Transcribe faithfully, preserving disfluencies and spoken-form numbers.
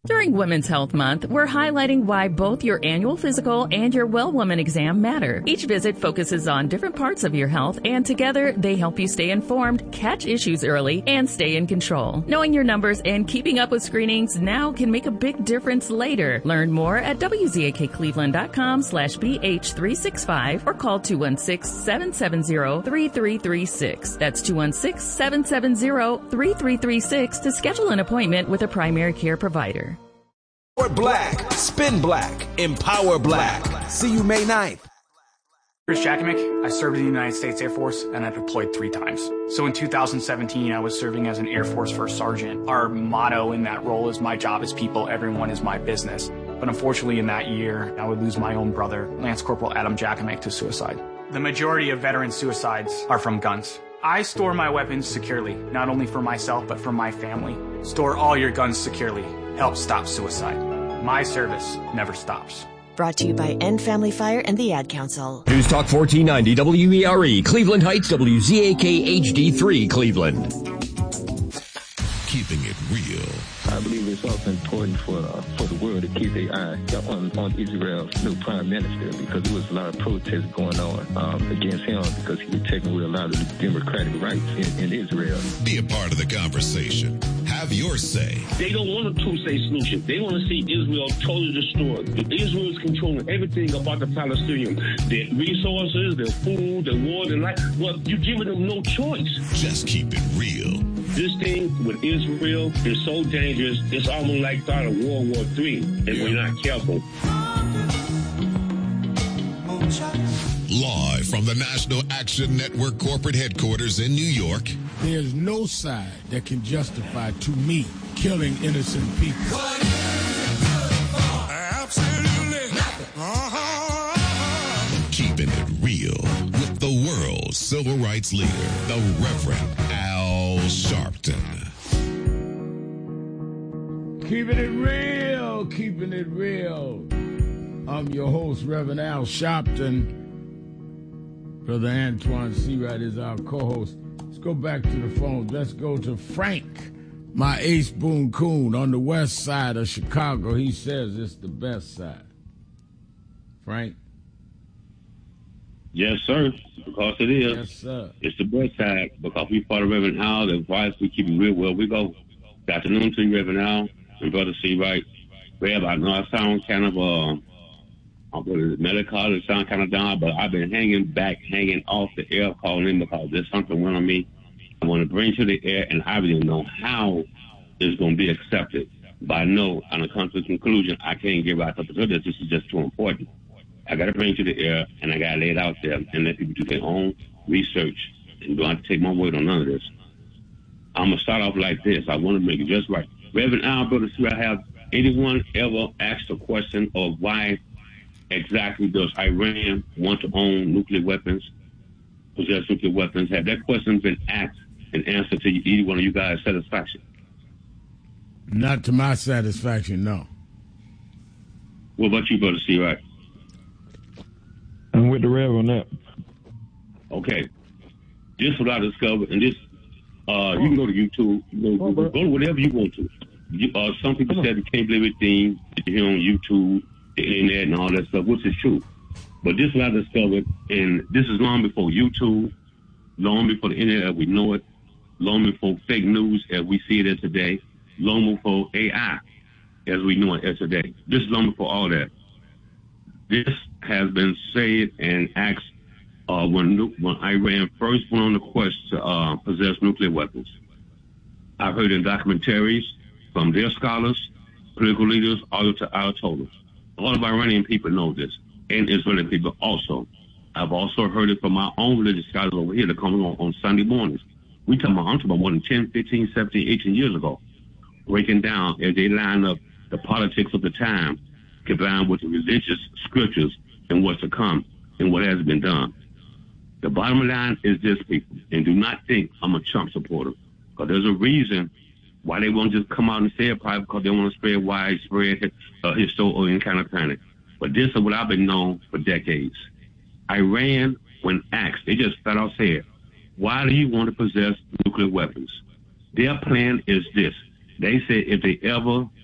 During Women's Health Month, we're highlighting why both your annual physical and your Well Woman exam matter. Each visit focuses on different parts of your health, and together they help you stay informed, catch issues early, and stay in control. Knowing your numbers and keeping up with screenings now can make a big difference later. Learn more at W Z A K Cleveland dot com slash B H three sixty-five or call two one six, seven seven zero, three three three six. That's two one six, seven seven zero, three three three six to schedule an appointment with a primary care provider. Or black, spin black, empower black. See you May ninth. Chris Jakimick. I served in the United States Air Force and I deployed three times. So in two thousand seventeen, I was serving as an Air Force First Sergeant. Our motto in that role is my job is people, everyone is my business. But unfortunately in that year, I would lose my own brother, Lance Corporal Adam Jakimick, to suicide. The majority of veteran suicides are from guns. I store my weapons securely, not only for myself, but for my family. Store all your guns securely. Help stop suicide. My service never stops. Brought to you by End Family Fire and the Ad Council. News Talk fourteen ninety W E R E, Cleveland Heights, W Z A K H D three, Cleveland. Keeping it real. I believe it's also important for uh, for the world to keep their eye on, on Israel's new prime minister, because there was a lot of protests going on um, against him because he was taking away a lot of the democratic rights in, in Israel. Be a part of the conversation. Have your say. They don't want a two-state solution. They want to see Israel totally destroyed. Israel is controlling everything about the Palestinians. Their resources, their food, their water, their life. Well, you're giving them no choice. Just keep it real. This thing with Israel is so dangerous, it's almost like thought of World War Three, if yeah. we're not careful. Live from the National Action Network corporate headquarters in New York. There's no side that can justify, to me, killing innocent people. Absolutely nothing. Uh-huh. Keeping it real with the world's civil rights leader, the Reverend Al Sharpton. Keeping it real, keeping it real. I'm your host, Reverend Al Sharpton. Brother Antoine Seawright is our co-host. Let's go back to the phone. Let's go to Frank, my Ace Boone Coon on the west side of Chicago. He says it's the best side. Frank? Yes, sir, because it is. Yes, sir. It's the best side because we part of Reverend Al. The advice we keep it real well. We go. Good afternoon to you, Reverend Al and Brother Seawright. Rev, I know I sound kind of, uh, I'm going to medical, it sound kind of down, but I've been hanging back, hanging off the air calling in because there's something went on me. I want to bring to the air, and I really don't know how it's going to be accepted. But I know, on a constant conclusion, I can't give out the this. This is just too important. I got to bring it to the air, and I got to lay it out there and let people do their own research and don't have to take my word on none of this. I'm going to start off like this. I want to make it just right. Reverend Al, Brother Seawright, have anyone ever asked a question of why exactly does Iran want to own nuclear weapons, possess nuclear weapons? Have that question been asked and answered to either one of you guys' satisfaction? Not to my satisfaction, no. What about you, Brother Seawright? I'm with the Rev on that. Okay. This is what I discovered, and this, uh, you can go to YouTube, you go, go to whatever you want to. You, uh, some people said you can't believe everything that you hear on YouTube, the internet, and all that stuff, which is true. But this is what I discovered, and this is long before YouTube, long before the internet as we know it, long before fake news as we see it as today, long before A I as we know it as today. This is long before all that. This has been said and asked uh, when when Iran first went on the quest to uh, possess nuclear weapons. I've heard in documentaries from their scholars, political leaders, all to Ayatollahs. A lot of Iranian people know this, and Israeli people also. I've also heard it from my own religious scholars over here that come on, on Sunday mornings. We talking about, I'm talking about more than ten, fifteen, seventeen, eighteen years ago, breaking down as they line up the politics of the time, combined with the religious scriptures and what's to come and what has been done. The bottom line is this, people, and do not think I'm a Trump supporter, because there's a reason why they won't just come out and say it, probably because they want to spread widespread uh, historical or any kind of panic. But this is what I've been known for decades. Iran, when asked, they just flat out said, why do you want to possess nuclear weapons? Their plan is this. They said if they ever